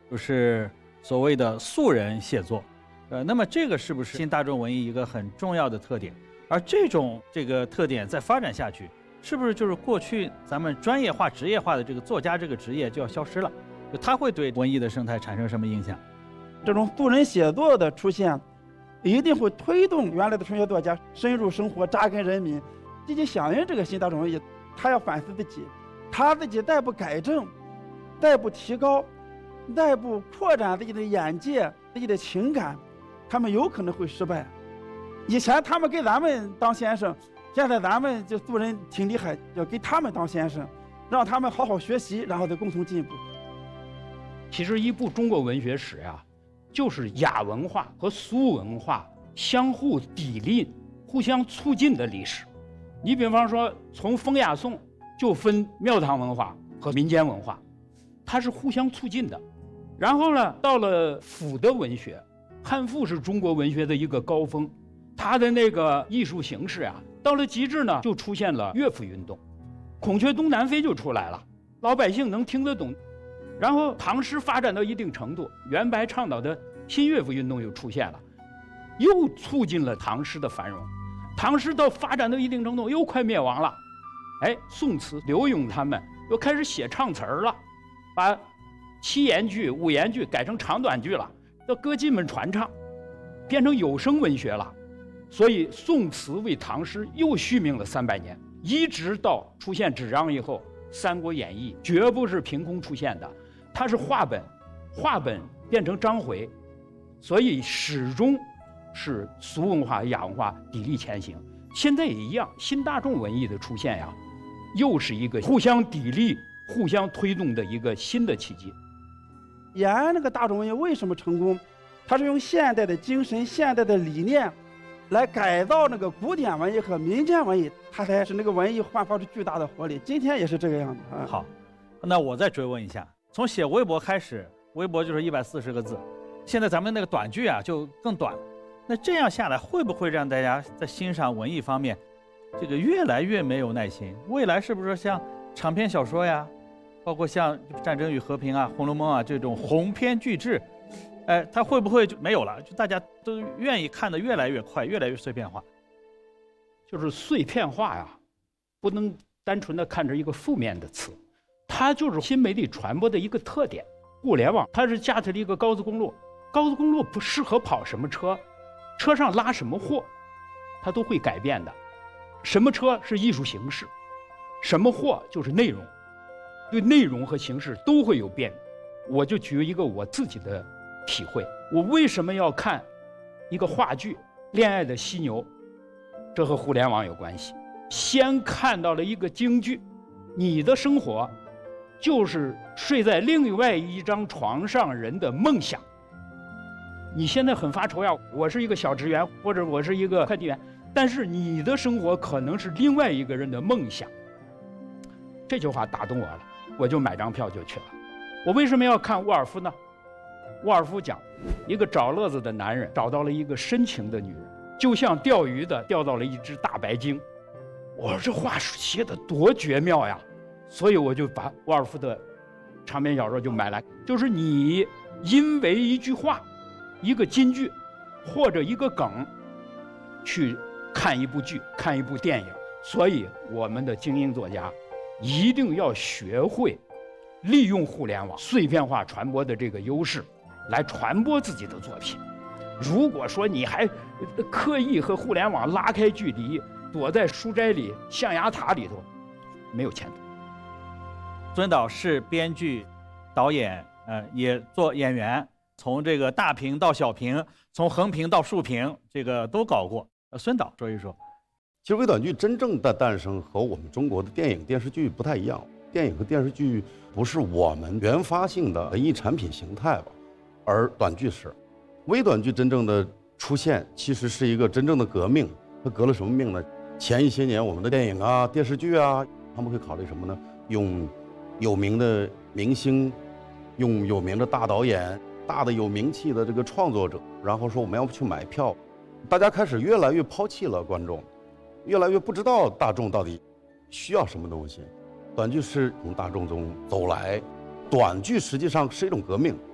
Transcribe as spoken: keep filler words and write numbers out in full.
就是所谓的素人写作。呃，那么这个是不是新大众文艺一个很重要的特点？而这种这个特点再发展下去，是不是就是过去咱们专业化、职业化的这个作家这个职业就要消失了？就它会对文艺的生态产生什么影响？ 这种素人写作的出现，一定会推动原来的纯写作家深入生活、扎根人民，积极响应这个新大众文艺。他要反思自己，他自己再不改正，再不提高，再不扩展自己的眼界、自己的情感，他们有可能会失败。以前他们给咱们当先生，现在咱们这素人挺厉害，要给他们当先生，让他们好好学习，然后再共同进步。 其实一部中国文学史呀、啊，就是雅文化和俗文化相互砥砺、互相促进的历史。你比方说，从风雅颂就分庙堂文化和民间文化，它是互相促进的。然后呢，到了腐的文学，汉赋是中国文学的一个高峰。他的那个艺术形式啊，到了极致呢，就出现了乐府运动，孔雀东南飞就出来了，老百姓能听得懂。然后唐诗发展到一定程度，元白倡导的新乐府运动又出现了，又促进了唐诗的繁荣。唐诗到发展到一定程度，又快灭亡了。哎，宋词刘永他们又开始写唱词儿了，把七言句、五言句改成长短句了，叫歌妓们传唱，变成有声文学了。所以宋词为唐诗又续命了三百年，一直到出现纸张以后，《三国演义》绝不是凭空出现的，它是话本，话本变成章回，所以始终是俗文化和雅文化砥砺前行。现在也一样，新大众文艺的出现呀，又是一个互相砥砺、互相推动的一个新的契机。 延安那个大众文艺为什么成功？它是用现代的精神、现代的理念来改造那个古典文艺和民间文艺，它才使那个文艺焕发出巨大的活力。今天也是这个样子啊。 好，那我再追问一下，从写微博开始，微博就是一百四十个字，现在咱们那个短剧啊就更短了。那这样下来，会不会让大家在欣赏文艺方面，这个越来越没有耐心？未来是不是像长篇小说呀，包括像《战争与和平》啊、《红楼梦》啊这种鸿篇巨制？哎，它会不会就没有了？就大家都愿意看得越来越快，越来越碎片化。 就是碎片化呀，不能单纯的看成一个负面的词，它就是新媒体传播的一个特点。互联网它是架起了一个高速公路，高速公路不适合跑什么车，车上拉什么货，它都会改变的。什么车是艺术形式，什么货就是内容，对内容和形式都会有变。我就举一个我自己的体会，我为什么要看一个话剧《恋爱的犀牛》？这和互联网有关系。先看到了一个京剧，你的生活就是睡在另外一张床上人的梦想。你现在很发愁呀，我是一个小职员，或者我是一个快递员，但是你的生活可能是另外一个人的梦想。这句话打动我了，我就买张票就去了。我为什么要看沃尔夫呢？沃尔夫讲，一个找乐子的男人找到了一个深情的女人，就像钓鱼的钓到了一只大白鲸。我说这话写得多绝妙呀！所以我就把沃尔夫的长篇小说就买来。就是你因为一句话、一个金句或者一个梗去看一部剧、看一部电影。所以我们的精英作家一定要学会利用互联网碎片化传播的这个优势来传播自己的作品。如果说你还刻意和互联网拉开距离，躲在书斋里、象牙塔里头，没有前途。 孙导是编剧、导演，呃，也做演员，从这个大屏到小屏，从横屏到竖屏，这个都搞过。呃，孙导说一说。 其实微短剧真正的诞生和我们中国的电影、电视剧不太一样。电影和电视剧不是我们原发性的文艺产品形态吧，而短剧是。微短剧真正的出现，其实是一个真正的革命。它革了什么命呢？前一些年我们的电影啊、电视剧啊，他们会考虑什么呢？用有名的明星，用有名的大导演、大的有名气的这个创作者，然后说我们要去买票。大家开始越来越抛弃了观众，越来越不知道大众到底需要什么东西。短剧是从大众中走来，短剧实际上是一种革命。